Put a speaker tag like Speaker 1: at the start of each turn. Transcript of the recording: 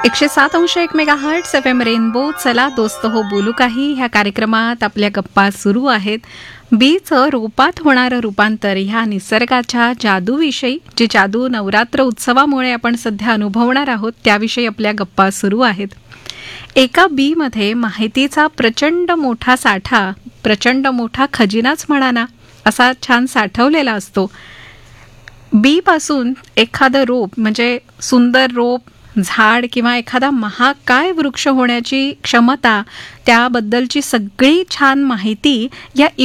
Speaker 1: 107.1 megahertz FM rainbow. चला दोस्त हो बोलू काही. ह्या कार्यक्रमात आपल्या गप्पा सुरू आहेत. बीचं रोपात होणारं रूपांतर ह्या निसर्गाच्या जादूविषयी, जे जादू नवरात्र उत्सवामुळे आपण सध्या अनुभवणार आहोत त्याविषयी आपल्या गप्पा सुरू आहेत. एका बीमध्ये माहितीचा प्रचंड मोठा साठा, प्रचंड मोठा खजिनाच म्हणा ना, असा छान साठवलेला असतो. बी पासून एखादं रोप म्हणजे सुंदर रोप, झाड किंवा एखादा महाकाय वृक्ष होण्याची क्षमता, त्याबद्दलची सगळी छान माहिती या